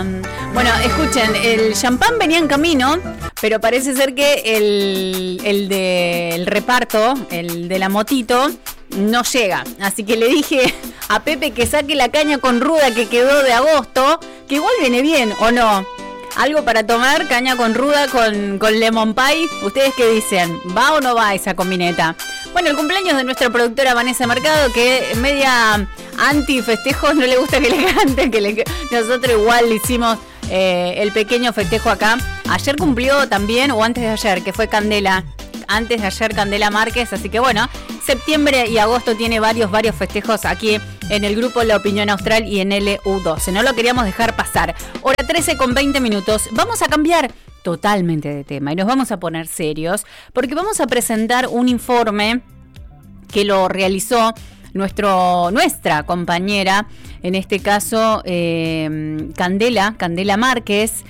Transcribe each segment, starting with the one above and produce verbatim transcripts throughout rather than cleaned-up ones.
Bueno, escuchen, el champán venía en camino, pero parece ser que el, el del reparto, el de la motito, no llega. Así que le dije a Pepe que saque la caña con ruda que quedó de agosto, que igual viene bien, ¿o no? Algo para tomar, caña con ruda con, con lemon pie. ¿Ustedes qué dicen? ¿Va o no va esa combineta? Bueno, el cumpleaños de nuestra productora Vanessa Mercado, que media anti festejos, no le gusta que le canten, que le, nosotros igual le hicimos eh, el pequeño festejo acá. Ayer cumplió también, o antes de ayer, que fue Candela. Antes de ayer Candela Márquez, así que bueno, septiembre y agosto tiene varios, varios festejos aquí en el grupo La Opinión Austral y en L U doce. No lo queríamos dejar pasar. Hora trece con veinte minutos. Vamos a cambiar totalmente de tema y nos vamos a poner serios porque vamos a presentar un informe que lo realizó nuestro, nuestra compañera, en este caso eh, Candela, Candela Márquez,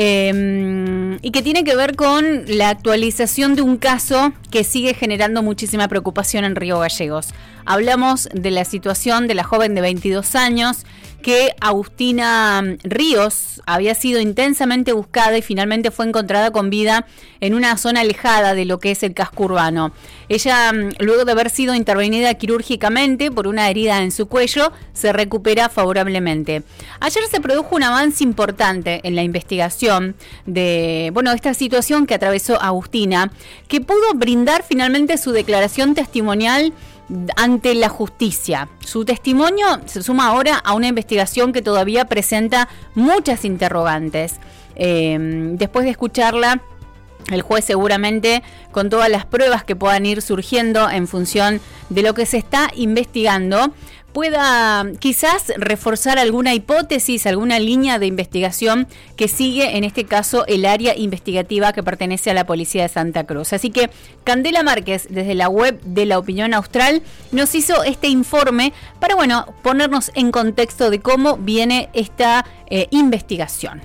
Eh, y que tiene que ver con la actualización de un caso que sigue generando muchísima preocupación en Río Gallegos. Hablamos de la situación de la joven de veintidós años que Agustina Ríos había sido intensamente buscada y finalmente fue encontrada con vida en una zona alejada de lo que es el casco urbano. Ella, luego de haber sido intervenida quirúrgicamente por una herida en su cuello, se recupera favorablemente. Ayer se produjo un avance importante en la investigación de, bueno, esta situación que atravesó Agustina, que pudo brindar finalmente su declaración testimonial ante la justicia. Su testimonio se suma ahora a una investigación que todavía presenta muchas interrogantes. Eh, después de escucharla, el juez seguramente, con todas las pruebas que puedan ir surgiendo en función de lo que se está investigando, pueda quizás reforzar alguna hipótesis, alguna línea de investigación que sigue, en este caso, el área investigativa que pertenece a la Policía de Santa Cruz. Así que Candela Márquez, desde la web de La Opinión Austral, nos hizo este informe para, bueno, ponernos en contexto de cómo viene esta eh, investigación.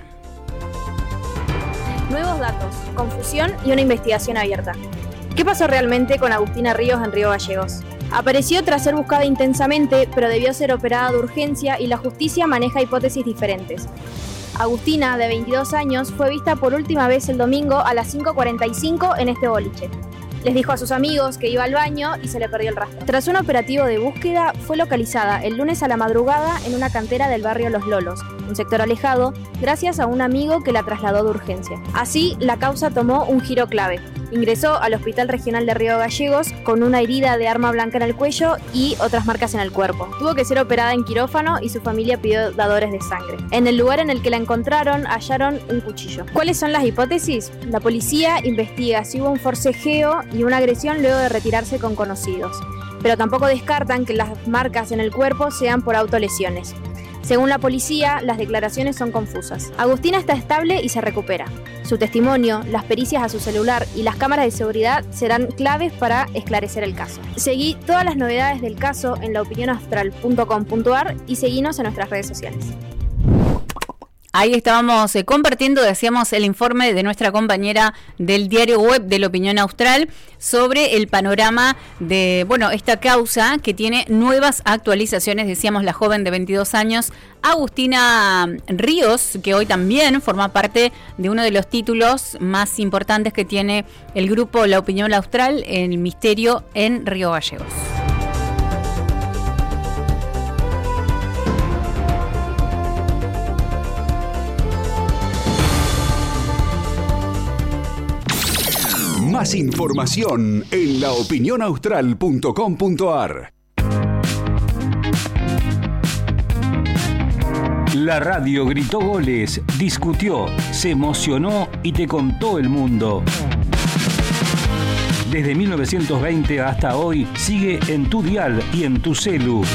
Nuevos datos, confusión y una investigación abierta. ¿Qué pasó realmente con Agustina Ríos en Río Gallegos? Apareció tras ser buscada intensamente, pero debió ser operada de urgencia y la justicia maneja hipótesis diferentes. Agustina, de veintidós años, fue vista por última vez el domingo a las cinco cuarenta y cinco en este boliche. Les dijo a sus amigos que iba al baño y se le perdió el rastro. Tras un operativo de búsqueda, fue localizada el lunes a la madrugada en una cantera del barrio Los Lolos, un sector alejado, gracias a un amigo que la trasladó de urgencia. Así, la causa tomó un giro clave. Ingresó al Hospital Regional de Río Gallegos con una herida de arma blanca en el cuello y otras marcas en el cuerpo. Tuvo que ser operada en quirófano y su familia pidió dadores de sangre. En el lugar en el que la encontraron, hallaron un cuchillo. ¿Cuáles son las hipótesis? La policía investiga si hubo un forcejeo y una agresión luego de retirarse con conocidos. Pero tampoco descartan que las marcas en el cuerpo sean por autolesiones. Según la policía, las declaraciones son confusas. Agustina está estable y se recupera. Su testimonio, las pericias a su celular y las cámaras de seguridad serán claves para esclarecer el caso. Seguí todas las novedades del caso en la opinión austral punto com punto a r y seguinos en nuestras redes sociales. Ahí estábamos eh, compartiendo, decíamos, el informe de nuestra compañera del diario web de La Opinión Austral sobre el panorama de, bueno, esta causa que tiene nuevas actualizaciones. Decíamos, la joven de veintidós años, Agustina Ríos, que hoy también forma parte de uno de los títulos más importantes que tiene el grupo La Opinión Austral, El Misterio en Río Gallegos. Más información en la opinión austral punto com punto a r. La radio gritó goles, discutió, se emocionó y te contó el mundo. Desde mil novecientos veinte hasta hoy sigue en tu dial y en tu celu.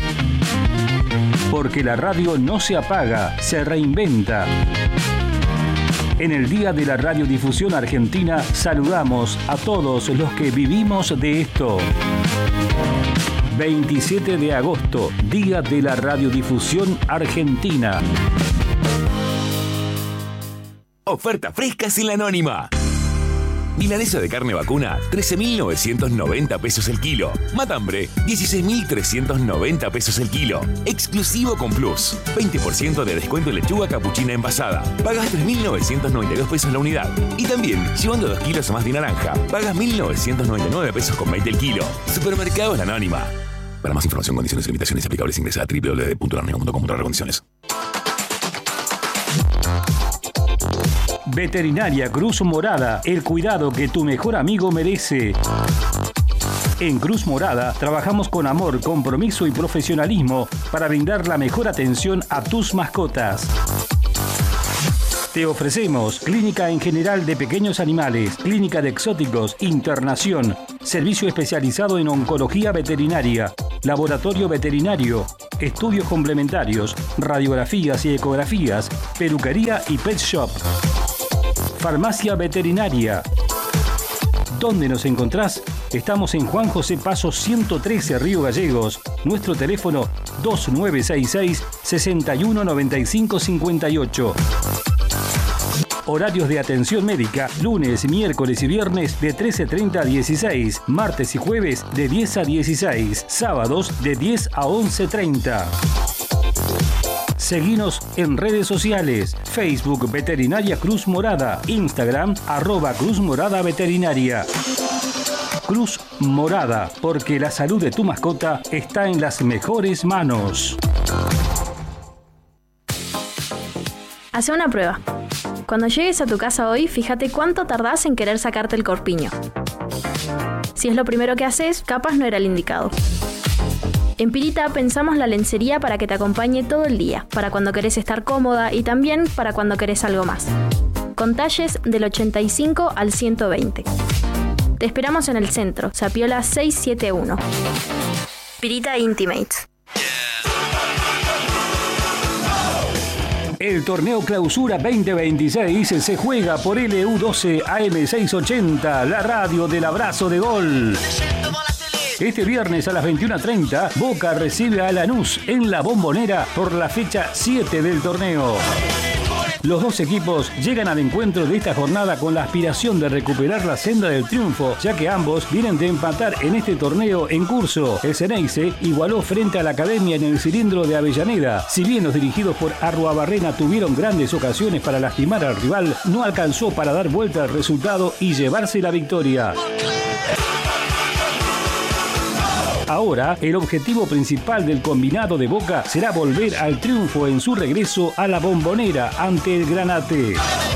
Porque la radio no se apaga, se reinventa. En el Día de la Radiodifusión Argentina saludamos a todos los que vivimos de esto. veintisiete de agosto, Día de la Radiodifusión Argentina. Oferta fresca sin la anónima. Milanesa de carne vacuna, trece mil novecientos noventa pesos el kilo. Matambre, dieciséis mil trescientos noventa pesos el kilo. Exclusivo con Plus. veinte por ciento de descuento en lechuga capuchina envasada. Pagas tres mil novecientos noventa y dos pesos la unidad. Y también, llevando dos kilos o más de naranja, pagas mil novecientos noventa y nueve pesos con veinte el kilo. Supermercados La Anónima. Para más información, condiciones y limitaciones aplicables, ingresa a doble u doble u doble u punto larneo punto com punto a r condiciones. Veterinaria Cruz Morada, el cuidado que tu mejor amigo merece. En Cruz Morada trabajamos con amor, compromiso y profesionalismo para brindar la mejor atención a tus mascotas. Te ofrecemos clínica en general de pequeños animales, clínica de exóticos, internación, servicio especializado en oncología veterinaria, laboratorio veterinario, estudios complementarios, radiografías y ecografías, peluquería y pet shop. Farmacia veterinaria. ¿Dónde nos encontrás? Estamos en Juan José Paso ciento trece, Río Gallegos. Nuestro teléfono dos nueve seis seis, seis uno nueve cinco cinco ocho. Horarios de atención médica, lunes, miércoles y viernes de trece treinta a dieciséis, martes y jueves de diez a dieciséis, sábados de diez a once treinta. Seguinos en redes sociales, Facebook Veterinaria Cruz Morada, Instagram arroba Cruz Morada Veterinaria. Cruz Morada, porque la salud de tu mascota está en las mejores manos. Hace una prueba. Cuando llegues a tu casa hoy, fíjate cuánto tardás en querer sacarte el corpiño. Si es lo primero que haces, capaz no era el indicado. En Pirita pensamos la lencería para que te acompañe todo el día, para cuando querés estar cómoda y también para cuando querés algo más. Con talles del ochenta y cinco al ciento veinte. Te esperamos en el centro, Zapiola seiscientos setenta y uno. Pirita Intimates. El torneo Clausura veinte veintiséis se juega por L U doce A M seiscientos ochenta, la radio del abrazo de gol. Este viernes a las veintiuna treinta, Boca recibe a Lanús en la Bombonera por la fecha siete del torneo. Los dos equipos llegan al encuentro de esta jornada con la aspiración de recuperar la senda del triunfo, ya que ambos vienen de empatar en este torneo en curso. El Ceneice igualó frente a la Academia en el cilindro de Avellaneda. Si bien los dirigidos por Arruabarrena tuvieron grandes ocasiones para lastimar al rival, no alcanzó para dar vuelta al resultado y llevarse la victoria. Ahora, el objetivo principal del combinado de Boca será volver al triunfo en su regreso a la Bombonera ante el Granate.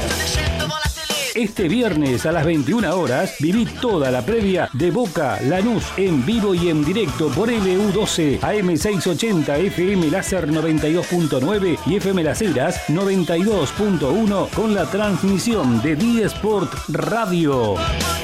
Este viernes a las veintiuna horas, viví toda la previa de Boca Lanús en vivo y en directo por L U doce A M seiscientos ochenta, F M Láser noventa y dos punto nueve y F M Las Heras noventa y dos punto uno con la transmisión de D Sport Radio.